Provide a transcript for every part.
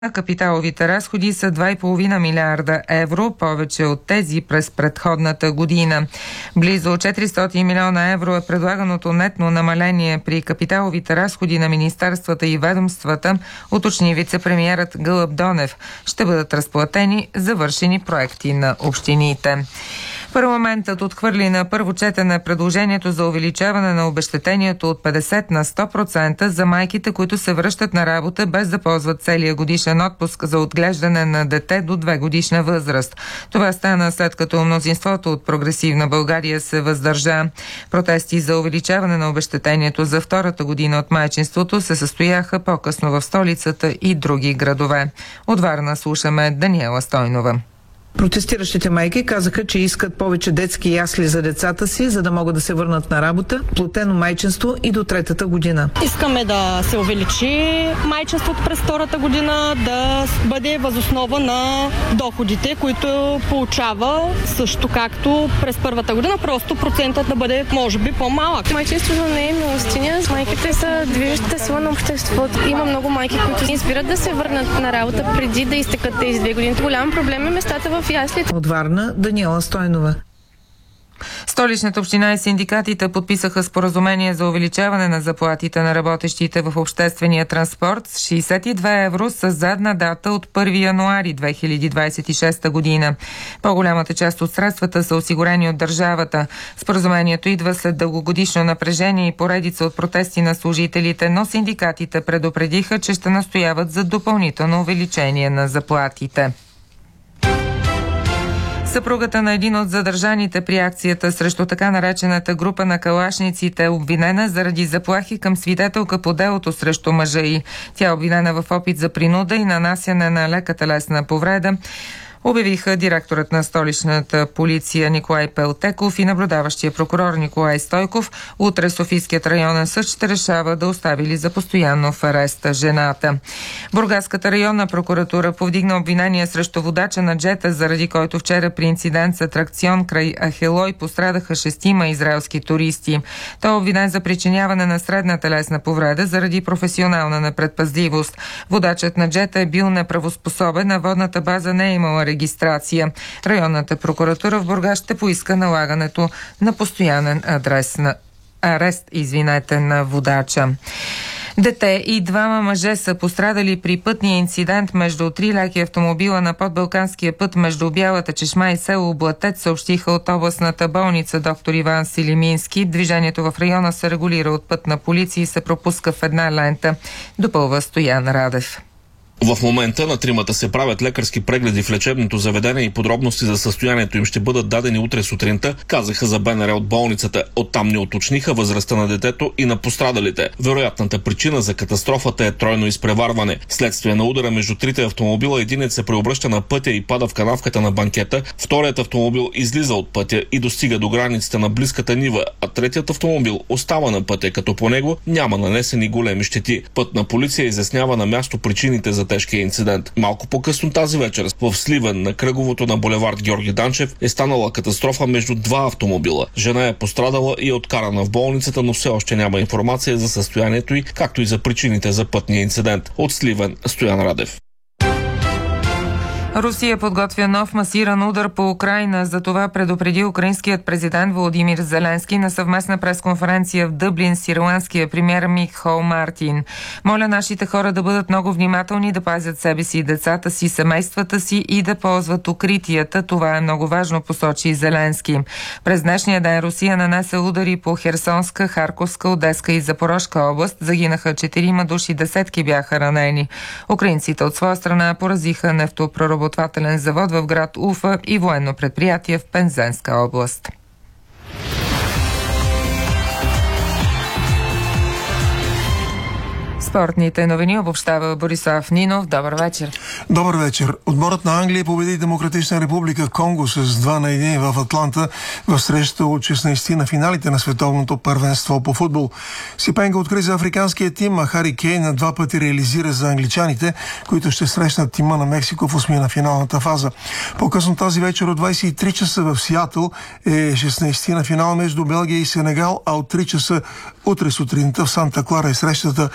Капиталовите разходи са 2,5 милиарда евро, повече от тези през предходната година. Близо 400 милиона евро е предлаганото нетно намаление при капиталовите разходи на министерствата и ведомствата, уточни вице-премиерът Гълъб Донев. Ще бъдат разплатени завършени проекти на общините. Парламентът отхвърли на първо четене предложението за увеличаване на обезщетението от 50 на 100% за майките, които се връщат на работа без да ползват целия годишен отпуск за отглеждане на дете до 2-годишна възраст. Това стана след като мнозинството от Прогресивна България се въздържа. Протести за увеличаване на обезщетението за втората година от майчинството се състояха по-късно в столицата и други градове. От Варна слушаме Даниела Стойнова. Протестиращите майки казаха, че искат повече детски ясли за децата си, за да могат да се върнат на работа, платено майчинство и до третата година. Искаме да се увеличи майчинството през втората година, да бъде възоснова на доходите, които получава, също както през първата година, просто процентът да бъде, може би, по-малък. Майчинството не е милостиня. Майките са движещата сила на обществото. Има много майки, които избират да се върнат на работа преди да изтекат тези 2 години. Голям проблем е местата в яслите. От Варна Даниела Стойнова. Столичната община и синдикатите подписаха споразумение за увеличаване на заплатите на работещите в обществения транспорт с 62 евро с задна дата от 1 януари 2026 година. По-голямата част от средствата са осигурени от държавата. Споразумението идва след дългогодишно напрежение и поредица от протести на служителите, но синдикатите предупредиха, че ще настояват за допълнително увеличение на заплатите. Съпругата на един от задържаните при акцията срещу така наречената група на калашниците е обвинена заради заплахи към свидетелка по делото срещу мъжа й. Тя е обвинена в опит за принуда и нанасяне на лека телесна повреда, обявиха директорът на столичната полиция Николай Пелтеков и наблюдаващия прокурор Николай Стойков. Утре Софийският районен съд ще решава да остави ли за постоянно в ареста жената. Бургаската районна прокуратура повдигна обвинение срещу водача на джета, заради който вчера при инцидент с атракцион край Ахелой пострадаха 6 израелски туристи. Той е обвинен за причиняване на средна телесна повреда заради професионална непредпазливост. Водачът на джета е бил неправоспособен, а водната база не е имала регистрация. Районната прокуратура в Бургас ще поиска налагането на постоянен арест на водача. Дете и 2 мъже са пострадали при пътния инцидент между 3 леки автомобила на подбалканския път между Бялата чешма и село Блатец, съобщиха от областната болница доктор Иван Силимински. Движението в района се регулира от пътна полиция и се пропуска в една лента. Допълва Стоян Радев. В момента на тримата се правят лекарски прегледи в лечебното заведение и подробности за състоянието им ще бъдат дадени утре сутринта, казаха за БНР от болницата. Оттам не уточниха възрастта на детето и на пострадалите. Вероятната причина за катастрофата е тройно изпреварване. Следствие на удара между трите автомобила, единец се преобръща на пътя и пада в канавката на банкета, вторият автомобил излиза от пътя и достига до границата на близката нива, а третият автомобил остава на пътя, като по него няма нанесени големи щети. Пътна полиция изяснява на място причините за тежкия инцидент. Малко по-късно тази вечер в Сливен на кръговото на булевард Георги Данчев е станала катастрофа между 2 автомобила. Жена е пострадала и е откарана в болницата, но все още няма информация за състоянието й, както и за причините за пътния инцидент. От Сливен Стоян Радев. Русия подготвя нов масиран удар по Украйна. За това предупреди украинският президент Володимир Зеленски на съвместна пресконференция в Дъблин с ирландския премиер Михаил Мартин. Моля нашите хора да бъдат много внимателни, да пазят себе си, децата си, семействата си и да ползват укритията. Това е много важно, посочи Зеленски. През днешния ден Русия нанесе удари по Херсонска, Харковска, Одеска и Запорожка област. Загинаха 4 души, десетки бяха ранени. Украинците от своя страна поразиха нефтопроработвателен завод в град Уфа и военно предприятие в Пензенска област. Спортните новини обобщава Борислав Нинов. Добър вечер. Добър вечер. Отборът на Англия победи Демократична република Конго с 2-1 в Атланта в среща от 16 на финалите на световното първенство по футбол. Сипенга откри за африканския тим, а Хари Кейн на 2 пъти реализира за англичаните, които ще срещнат тима на Мексико в 8 на финалната фаза. По-късно тази вечер от 23 часа в Сиатъл е 16 на финал между Белгия и Сенегал, а от 3 часа утре сутринта в Санта Клара е срещата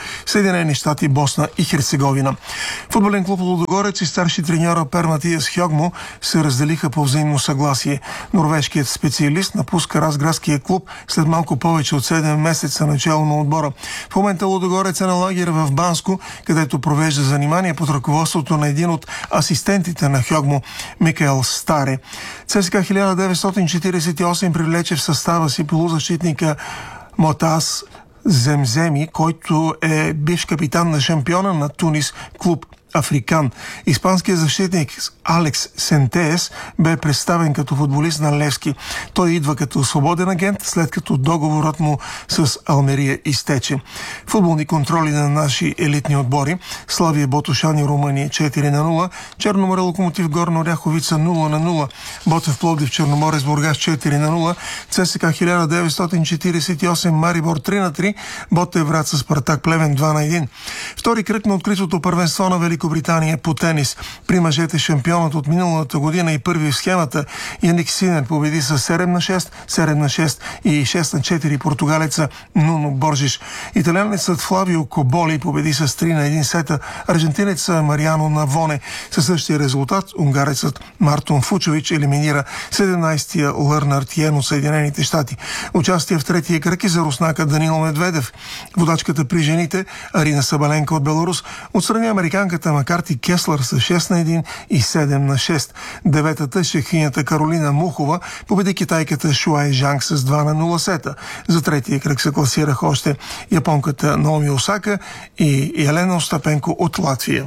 Съединени щати, Босна и Херцеговина. Футболен клуб Лудогорец и старши треньора Пер Матиас Хьогмо се разделиха по взаимно съгласие. Норвежкият специалист напуска разградския клуб след малко повече от 7 месеца начало на отбора. В момента Лудогорец е на лагер в Банско, където провежда занимания под ръководството на един от асистентите на Хьогмо, Микаел Старе. ЦСКА 1948 привлече в състава си полузащитника Мотас Земземи, който е бивш капитан на шампиона на Тунис клуб Африкан. Испанският защитник Алекс Сентеес бе представен като футболист на Левски. Той идва като свободен агент, след като договорът му с Алмерия изтече. Футболни контроли на наши елитни отбори: Славия Ботошани Румъния 4-0, Черноморе Локомотив Горна Оряховица 0-0, Ботев Пловдив Черноморец Бургас 4-0, ЦСКА 1948 Марибор 3-3, Ботев Враца Спартак Плевен 2-1. Втори кръг на откритото първенство на Великобритания по тенис. При мъжете шампионът от миналата година и първи в схемата Яник Синер победи с 7-6, 7-6 и 6-4 португалеца Нуно Боржиш. Италианецът Флавио Коболи победи с 3-1 сета аржентинеца Мариано Навоне. Със същия резултат унгарецът Мартон Фучович елиминира 17-тия Лърнард Йен от Съединените щати. Участие в третия кръг и за руснака Данило Медведев. Водачката при жените Арина Сабаленка от Беларус отстрани американката Макарти Кеслър с 6-1 и 7-6. Деветата шехинята Каролина Мухова победи китайката Шуай Жанг с 2-0 сета. За третия кръг се класираха още японката Наоми Осака и Елена Остапенко от Латвия.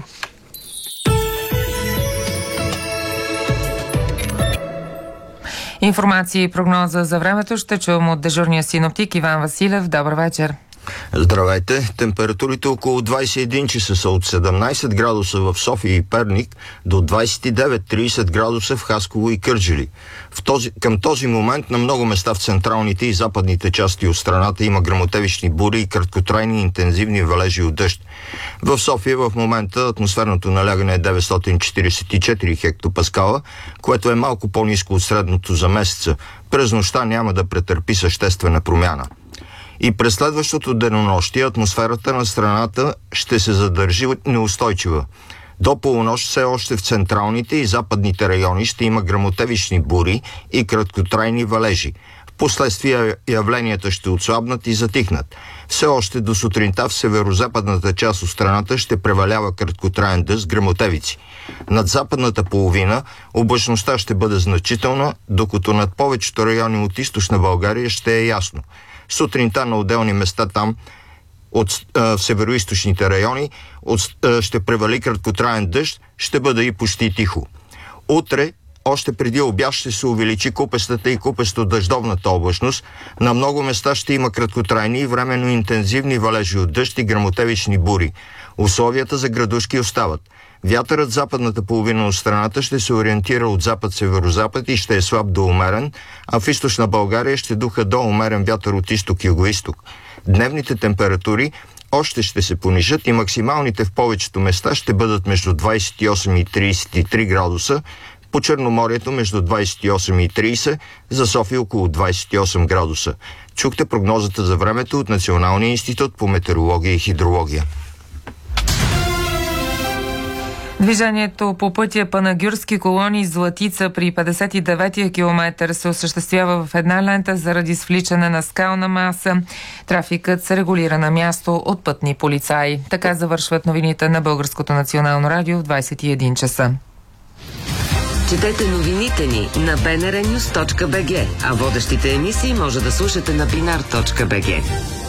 Информация и прогноза за времето ще чуем от дежурния синоптик Иван Василев. Добър вечер. Здравейте! Температурите около 21 часа са от 17 градуса в София и Перник до 29-30 градуса в Хасково и Кърджали. Към този момент на много места в централните и западните части от страната има гръмотевични бури и краткотрайни интензивни валежи от дъжд. В София в момента атмосферното налягане е 944 хектопаскала, което е малко по-ниско от средното за месеца. През нощта няма да претърпи съществена промяна. И през следващото денонощие атмосферата на страната ще се задържи неустойчива. До полунощ все още в централните и западните райони ще има гръмотевични бури и краткотрайни валежи. Впоследствие явленията ще отслабнат и затихнат. Все още до сутринта в северо-западната част от страната ще превалява краткотраен дъжд с гръмотевици. Над западната половина облачността ще бъде значителна, докато над повечето райони от източна България ще е ясно. Сутринта на отделни места там в североизточните райони ще превали краткотраен дъжд, ще бъде и почти тихо. Утре, още преди обяд, ще се увеличи купестата и купесто-дъждовната облачност. На много места ще има краткотрайни и временно интензивни валежи от дъжд и гръмотевични бури. Условията за градушки остават. Вятърът западната половина от страната ще се ориентира от запад-северозапад и ще е слаб до умерен, а в източна България ще духа до умерен вятър от изток-югоизток. Дневните температури още ще се понижат и максималните в повечето места ще бъдат между 28 и 33 градуса, по Черноморието между 28 и 30, за София около 28 градуса. Чухте прогнозата за времето от Националния институт по метеорология и хидрология. Движението по пътя Панагюрски колони Златица при 59-я километър се осъществява в една лента заради свличане на скална маса. Трафикът се регулира на място от пътни полицаи. Така завършват новините на Българското национално радио в 21 часа. Четете новините ни на bnrnews.bg, а водещите емисии може да слушате на binar.bg.